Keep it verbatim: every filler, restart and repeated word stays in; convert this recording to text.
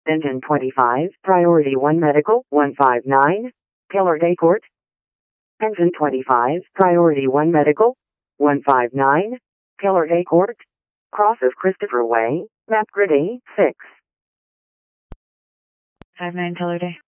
Engine twenty-five, Priority one Medical, one five nine, Killer Day Court. Engine twenty-five, Priority one Medical, one five nine, Killer Day Court. Cross of Christopher Way, Map Grid A six. five nine Killer Day.